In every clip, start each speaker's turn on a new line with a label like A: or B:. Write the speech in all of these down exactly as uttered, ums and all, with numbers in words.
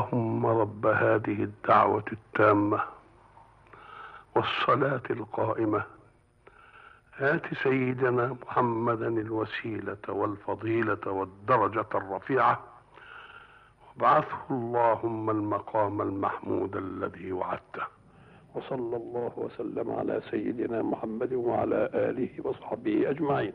A: اللهم رب هذه الدعوة التامة والصلاة القائمة آت سيدنا محمدا الوسيلة والفضيلة والدرجة الرفيعة وابعثه اللهم المقام المحمود الذي وعدته. وصلى الله وسلم على سيدنا محمد وعلى آله وصحبه أجمعين.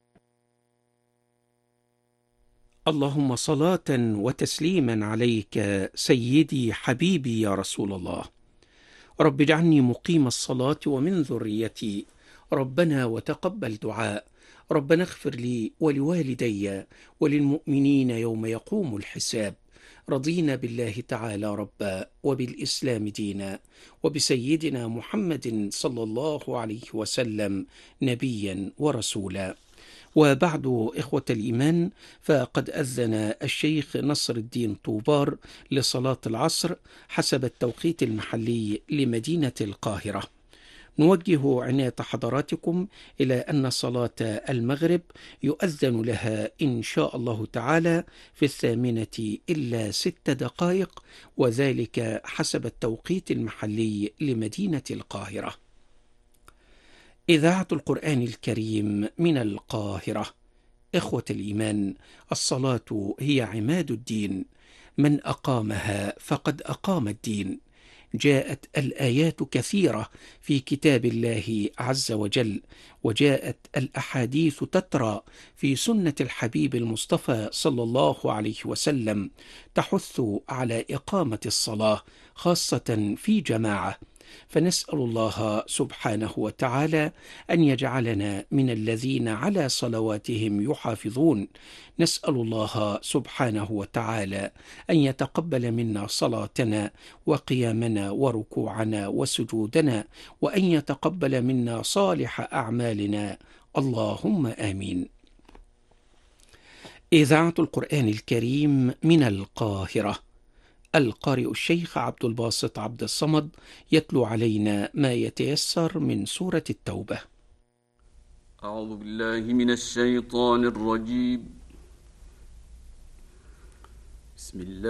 B: اللهم صلاة وتسليما عليك سيدي حبيبي يا رسول الله. رب اجعلني مقيم الصلاة ومن ذريتي، ربنا وتقبل دعاء، ربنا اغفر لي ولوالدي وللمؤمنين يوم يقوم الحساب. رضينا بالله تعالى ربا وبالإسلام دينا وبسيدنا محمد صلى الله عليه وسلم نبيا ورسولا. وبعد إخوة الإيمان، فقد أذن الشيخ نصر الدين طوبار لصلاة العصر حسب التوقيت المحلي لمدينة القاهرة. نوجه عناية حضراتكم إلى أن صلاة المغرب يؤذن لها إن شاء الله تعالى في الثامنة إلا ست دقائق، وذلك حسب التوقيت المحلي لمدينة القاهرة. إذاعة القرآن الكريم من القاهرة. إخوة الإيمان، الصلاة هي عماد الدين، من أقامها فقد أقام الدين. جاءت الآيات كثيرة في كتاب الله عز وجل، وجاءت الأحاديث تترى في سنة الحبيب المصطفى صلى الله عليه وسلم تحث على إقامة الصلاة خاصة في جماعة. فنسأل الله سبحانه وتعالى أن يجعلنا من الذين على صلواتهم يحافظون. نسأل الله سبحانه وتعالى أن يتقبل منا صلاتنا وقيامنا وركوعنا وسجودنا، وأن يتقبل منا صالح أعمالنا، اللهم آمين. إذاعة القرآن الكريم من القاهرة. القارئ الشيخ عبد الباسط عبد الصمد يتلو علينا ما يتيسر من سورة التوبة.
C: أعوذ بالله من الشيطان الرجيم. بسم الله